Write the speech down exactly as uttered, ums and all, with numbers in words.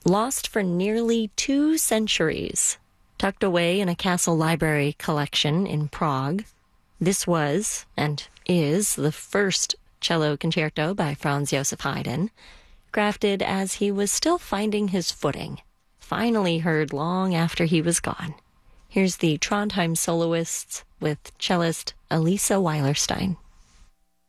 lost for nearly two centuries. Tucked away in a castle library collection in Prague, this was, and is, the first cello concerto by Franz Joseph Haydn, crafted as he was still finding his footing, finally heard long after he was gone. Here's the Trondheim soloists with cellist Elisa Weilerstein.